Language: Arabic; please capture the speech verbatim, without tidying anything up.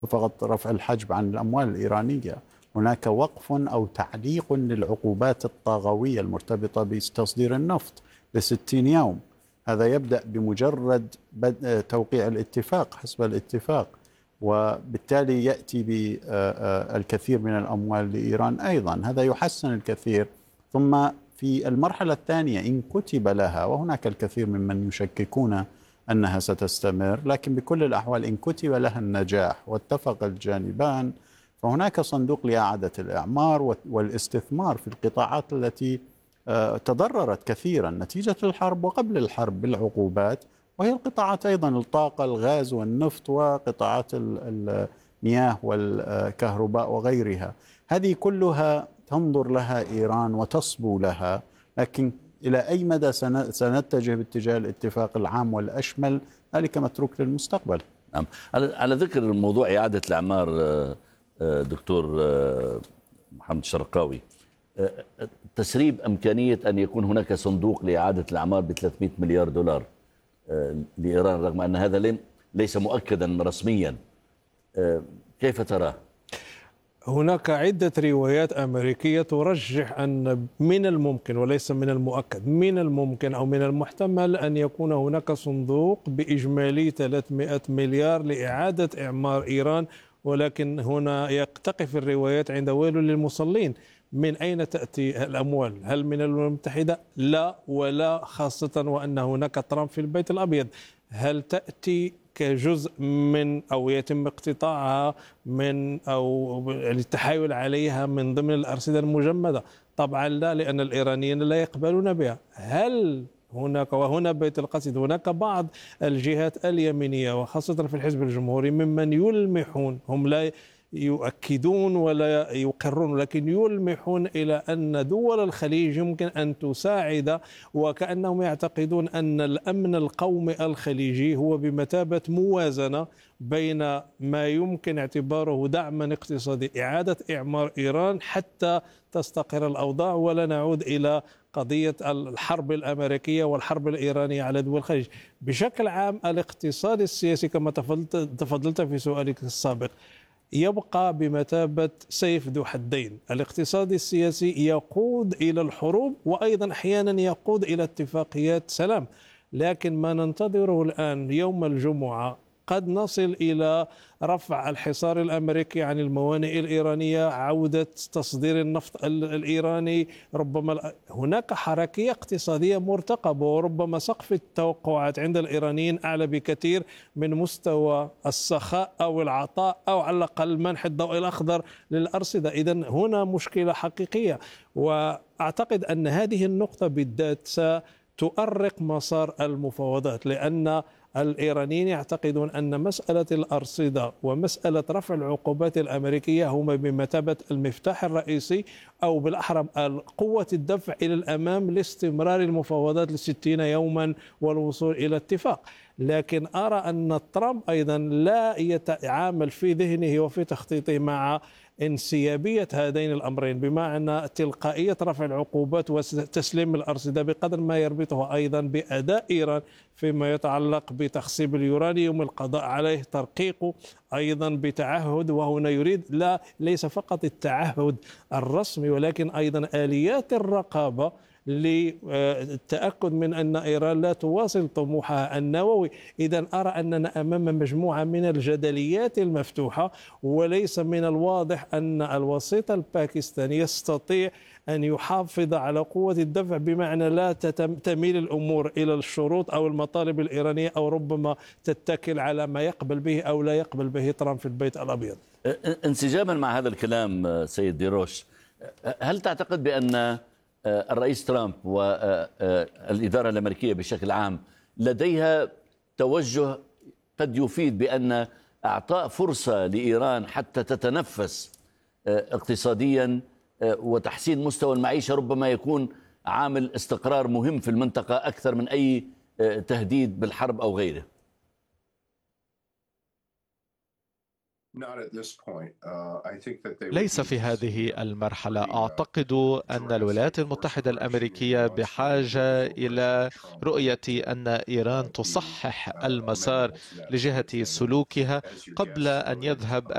فقط رفع الحجب عن الأموال الإيرانية، هناك وقف أو تعليق للعقوبات الطاغوية المرتبطة بتصدير النفط لستين يوم. هذا يبدأ بمجرد توقيع الاتفاق حسب الاتفاق، وبالتالي يأتي بالكثير من الأموال لإيران أيضا. هذا يحسن الكثير. ثم في المرحلة الثانية إن كتب لها، وهناك الكثير ممن يشككون أنها ستستمر، لكن بكل الأحوال إن كتب لها النجاح واتفق الجانبان، فهناك صندوق لإعادة الإعمار والاستثمار في القطاعات التي تضررت كثيرا نتيجة الحرب وقبل الحرب بالعقوبات، وهي القطاعات أيضا الطاقة، الغاز والنفط، وقطاعات المياه والكهرباء وغيرها. هذه كلها تنظر لها إيران وتصبو لها، لكن إلى أي مدى سنتجه باتجاه الاتفاق العام والأشمل ذلك متروك للمستقبل. نعم. على ذكر موضوع إعادة الأعمار دكتور محمد الشرقاوي، تسريب إمكانية أن يكون هناك صندوق لإعادة الأعمار ب ثلاثمئة مليار دولار لإيران، رغم أن هذا ليس مؤكدا رسميا، كيف تراه؟ هناك عدة روايات أمريكية ترجح أن من الممكن وليس من المؤكد، من الممكن أو من المحتمل أن يكون هناك صندوق بإجمالي ثلاثمئة مليار لإعادة إعمار إيران، ولكن هنا يقتقف الروايات عند ويل للمصلين. من أين تأتي الأموال؟ هل من الولايات المتحدة؟ لا ولا، خاصة وأن هناك ترامب في البيت الأبيض. هل تأتي كجزء من أو يتم اقتطاعها من أو التحايل عليها من ضمن الأرصدة المجمدة؟ طبعا لا، لأن الإيرانيين لا يقبلون بها. هل هناك، وهنا بيت القصيد، هناك بعض الجهات اليمينية وخاصة في الحزب الجمهوري ممن يلمحون، هم لا يؤكدون ولا يقرون لكن يلمحون إلى أن دول الخليج يمكن أن تساعد، وكأنهم يعتقدون أن الأمن القومي الخليجي هو بمثابة موازنة بين ما يمكن اعتباره دعما اقتصادي، إعادة إعمار إيران حتى تستقر الأوضاع ولا نعود إلى قضية الحرب الأمريكية والحرب الإيرانية على دول الخليج. بشكل عام الاقتصاد السياسي كما تفضلت في سؤالك السابق يبقى بمثابة سيف ذو حدين. الاقتصاد السياسي يقود إلى الحروب وأيضا أحيانا يقود إلى اتفاقيات سلام، لكن ما ننتظره الآن يوم الجمعة قد نصل إلى رفع الحصار الأمريكي عن الموانئ الإيرانية، عودة تصدير النفط الإيراني، ربما هناك حركية اقتصادية مرتقبة، وربما سقف التوقعات عند الإيرانيين أعلى بكثير من مستوى السخاء أو العطاء أو على الأقل منح الضوء الأخضر للأرصدة. إذن هنا مشكلة حقيقية، وأعتقد أن هذه النقطة بالذات ستؤرق مسار المفاوضات، لأن الإيرانيين يعتقدون أن مسألة الأرصدة ومسألة رفع العقوبات الأمريكية هما بمثابة المفتاح الرئيسي أو بالأحرى قوة الدفع إلى الأمام لاستمرار المفاوضات لستين يوما والوصول إلى اتفاق. لكن أرى أن ترامب أيضا لا يتعامل في ذهنه وفي تخطيطه مع انسيابية هذين الأمرين، بمعنى تلقائية رفع العقوبات وتسليم الأرصدة، بقدر ما يربطه أيضا بأداء إيران فيما يتعلق بتخصيب اليورانيوم، القضاء عليه، ترقيقه، أيضا بتعهد. وهنا يريد لا ليس فقط التعهد الرسمي ولكن أيضا آليات الرقابة للتأكد من أن إيران لا تواصل طموحها النووي. إذن أرى أننا أمام مجموعة من الجدليات المفتوحة، وليس من الواضح أن الوسيط الباكستاني يستطيع أن يحافظ على قوة الدفع، بمعنى لا تميل الأمور إلى الشروط أو المطالب الإيرانية، أو ربما تتكل على ما يقبل به أو لا يقبل به ترامب في البيت الأبيض. انسجاما مع هذا الكلام سيد ديروش، هل تعتقد بأن الرئيس ترامب والإدارة الأمريكية بشكل عام لديها توجه قد يفيد بأن أعطاء فرصة لإيران حتى تتنفس اقتصاديا وتحسين مستوى المعيشة ربما يكون عامل استقرار مهم في المنطقة أكثر من أي تهديد بالحرب أو غيره؟ ليس في هذه المرحلة. أعتقد أن الولايات المتحدة الأمريكية بحاجة إلى رؤية أن إيران تصحح المسار لجهة سلوكها قبل أن يذهب